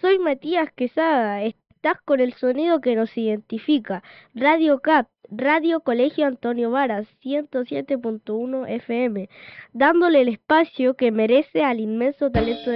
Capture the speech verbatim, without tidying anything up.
soy Matías Quesada. Estás con el sonido que nos identifica. Radio C A P, Radio Colegio Antonio Varas, ciento siete punto uno F M, dándole el espacio que merece al inmenso talento